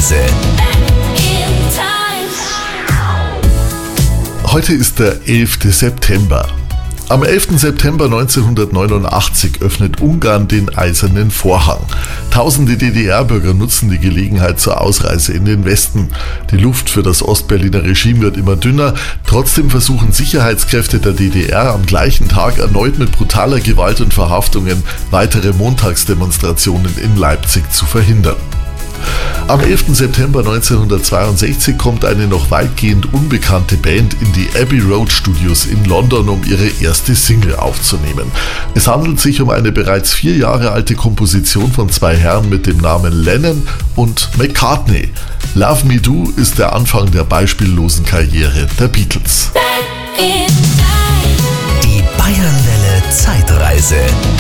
Zeitreise. Heute ist der 11. September. Am 11. September 1989 öffnet Ungarn den Eisernen Vorhang. Tausende DDR-Bürger nutzen die Gelegenheit zur Ausreise in den Westen. Die Luft für das Ostberliner Regime wird immer dünner. Trotzdem versuchen Sicherheitskräfte der DDR am gleichen Tag erneut mit brutaler Gewalt und Verhaftungen weitere Montagsdemonstrationen in Leipzig zu verhindern. Am 11. September 1962 kommt eine noch weitgehend unbekannte Band in die Abbey Road Studios in London, um ihre erste Single aufzunehmen. Es handelt sich um eine bereits 4 Jahre alte Komposition von 2 Herren mit dem Namen Lennon und McCartney. Love Me Do ist der Anfang der beispiellosen Karriere der Beatles. Die Bayernwelle Zeitreise.